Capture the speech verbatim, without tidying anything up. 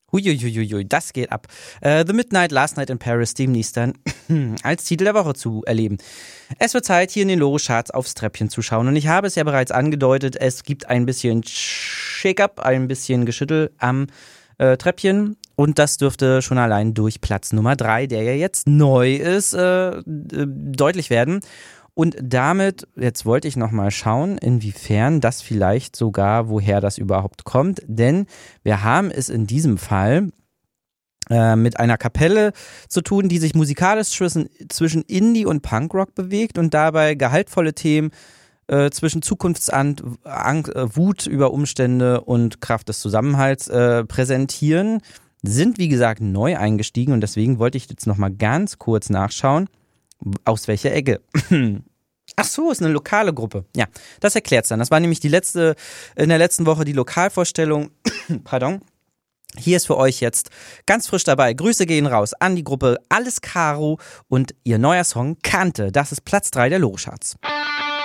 Huiuiuiui, das geht ab. Uh, The Midnight Last Night in Paris, demnächst dann als Titel der Woche zu erleben. Es wird Zeit, hier in den Loro-Charts aufs Treppchen zu schauen. Und ich habe es ja bereits angedeutet, es gibt ein bisschen Shake-up, ein bisschen Geschüttel am äh, Treppchen. Und das dürfte schon allein durch Platz Nummer drei, der ja jetzt neu ist, äh, deutlich werden. Und damit, jetzt wollte ich nochmal schauen, inwiefern das vielleicht sogar, woher das überhaupt kommt. Denn wir haben es in diesem Fall äh, mit einer Kapelle zu tun, die sich musikalisch zwischen, zwischen Indie und Punkrock bewegt und dabei gehaltvolle Themen äh, zwischen Zukunftsangst, Wut über Umstände und Kraft des Zusammenhalts äh, präsentieren. Sind, wie gesagt, neu eingestiegen und deswegen wollte ich jetzt nochmal ganz kurz nachschauen, aus welcher Ecke. Ach so, ist eine lokale Gruppe. Ja, das erklärt's dann. Das war nämlich die letzte, in der letzten Woche die Lokalvorstellung. Pardon. Hier ist für euch jetzt ganz frisch dabei. Grüße gehen raus an die Gruppe Alles Karo und ihr neuer Song Kante. Das ist Platz drei der Loro-Charts.